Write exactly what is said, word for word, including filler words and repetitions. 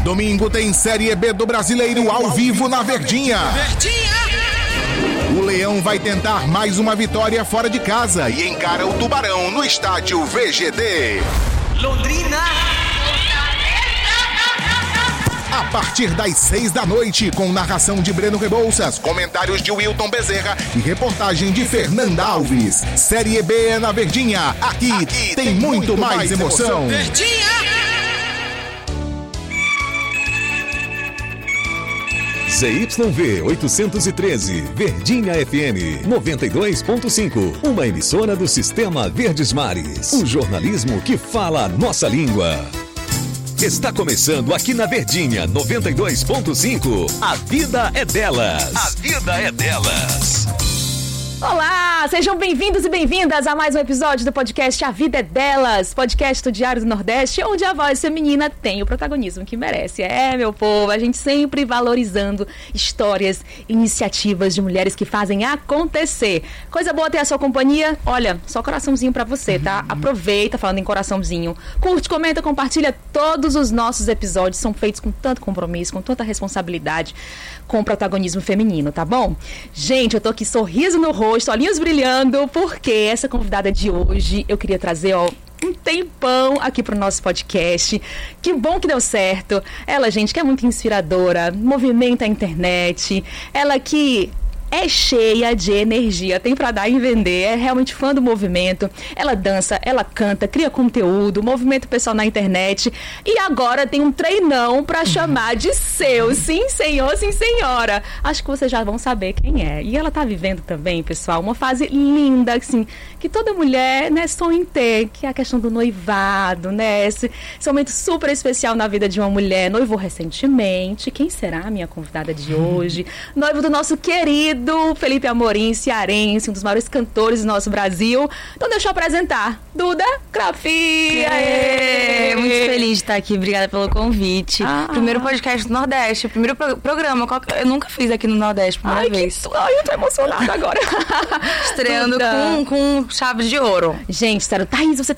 Domingo tem Série B do Brasileiro ao vivo na Verdinha. O Leão vai tentar mais uma vitória fora de casa e encara o Tubarão no estádio V G D. Londrina. A partir das seis da noite, com narração de Breno Rebouças, comentários de Wilton Bezerra e reportagem de Fernanda Alves. Série B é na Verdinha. Aqui, Aqui tem, tem muito, muito mais, mais emoção. emoção. Verdinha! Z Y V oitocentos e treze, Verdinha F M noventa e dois ponto cinco, uma emissora do Sistema Verdes Mares. O jornalismo que fala a nossa língua. Está começando aqui na Verdinha noventa e dois ponto cinco. A vida é delas. A vida é delas. Olá, sejam bem-vindos e bem-vindas a mais um episódio do podcast A Vida é Delas, podcast do Diário do Nordeste, onde a voz feminina tem o protagonismo que merece. É, meu povo, a gente sempre valorizando histórias, iniciativas de mulheres que fazem acontecer. Coisa boa ter a sua companhia. Olha, só coraçãozinho pra você, tá? Aproveita, falando em coraçãozinho. Curte, comenta, compartilha. Todos os nossos episódios são feitos com tanto compromisso, com tanta responsabilidade, com o protagonismo feminino, tá bom? Gente, eu tô aqui sorriso no rosto, olhinhos brilhando, porque essa convidada de hoje eu queria trazer, ó, um tempão aqui pro nosso podcast. Que bom que deu certo. Ela, gente, que é muito inspiradora, movimenta a internet, ela que é cheia de energia, tem pra dar e vender, é realmente fã do movimento. Ela dança, ela canta, cria conteúdo, movimenta o pessoal na internet e agora tem um treinão pra chamar de seu. Sim, senhor, sim, senhora. Acho que vocês já vão saber quem é. E ela tá vivendo também, pessoal, uma fase linda, assim, que toda mulher, né, sonha em ter, que é a questão do noivado, né, esse, esse momento super especial na vida de uma mulher. Noivou recentemente. Quem será a minha convidada de hoje? Noivo do nosso querido Felipe Amorim, cearense, um dos maiores cantores do nosso Brasil. Então deixa eu apresentar Duda Crafi. Muito feliz de estar aqui, obrigada pelo convite. Ah, primeiro podcast do Nordeste, primeiro pro- programa, eu nunca fiz aqui no Nordeste, primeira ai, vez. Que... Ai, eu tô emocionada agora. Estreando com, com chave de ouro. Gente, sério, Thaís, você